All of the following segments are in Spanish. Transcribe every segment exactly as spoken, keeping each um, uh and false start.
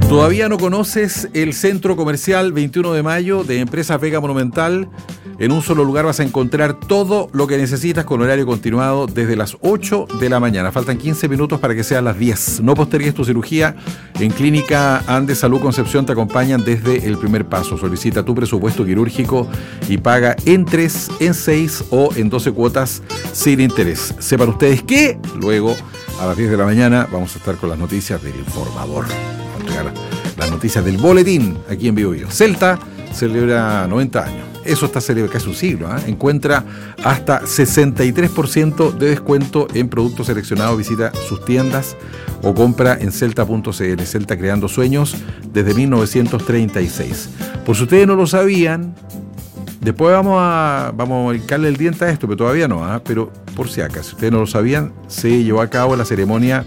¿Todavía no conoces el Centro Comercial veintiuno de mayo de Empresas Vega Monumental? En un solo lugar vas a encontrar todo lo que necesitas con horario continuado desde las ocho de la mañana. Faltan quince minutos para que sean las diez. No postergues tu cirugía. En Clínica Andes Salud Concepción te acompañan desde el primer paso. Solicita tu presupuesto quirúrgico y paga en tres, en seis o en doce cuotas sin interés. Sepan ustedes que luego a las diez de la mañana vamos a estar con las noticias del Informador. Vamos a entregar las noticias del boletín aquí en Vivo Vivo. Celta celebra noventa años. Eso está celebrando casi un siglo. ¿eh? Encuentra hasta sesenta y tres por ciento de descuento en productos seleccionados. Visita sus tiendas o compra en celta punto c l. Celta creando sueños desde mil novecientos treinta y seis. Por si ustedes no lo sabían, después vamos a vamos a hincarle el diente a esto, pero todavía no. ¿eh? Pero por si acaso, si ustedes no lo sabían, se llevó a cabo la ceremonia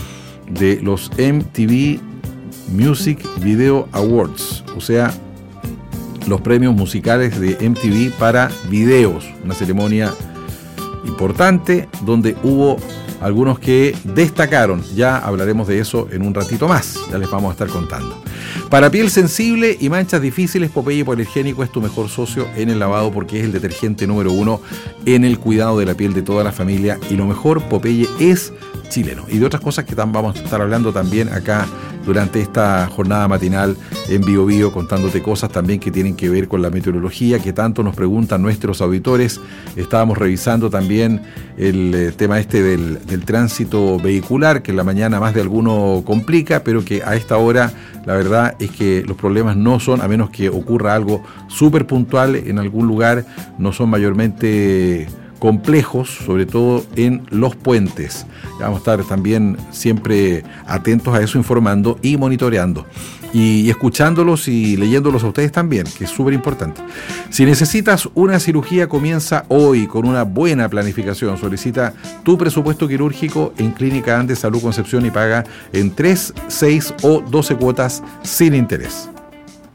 de los M T V Music Video Awards, o sea, los premios musicales de M T V para videos, una ceremonia importante donde hubo algunos que destacaron. Ya hablaremos de eso en un ratito más, ya les vamos a estar contando. Para piel sensible y manchas difíciles, Popeye Hipoalergénico es tu mejor socio en el lavado porque es el detergente número uno en el cuidado de la piel de toda la familia, y lo mejor, Popeye es chileno. Y de otras cosas que vamos a estar hablando también acá durante esta jornada matinal en Bio Bio, contándote cosas también que tienen que ver con la meteorología, que tanto nos preguntan nuestros auditores. Estábamos revisando también el eh, tema este del, del tránsito vehicular, que en la mañana más de alguno complica, pero que a esta hora la verdad es que los problemas no son, a menos que ocurra algo súper puntual en algún lugar, no son mayormente complejos, sobre todo en los puentes. Vamos a estar también siempre atentos a eso, informando y monitoreando y, y escuchándolos y leyéndolos a ustedes también, que es súper importante. Si necesitas una cirugía, comienza hoy con una buena planificación. Solicita tu presupuesto quirúrgico en Clínica Andes Salud Concepción y paga en tres, seis o doce cuotas sin interés.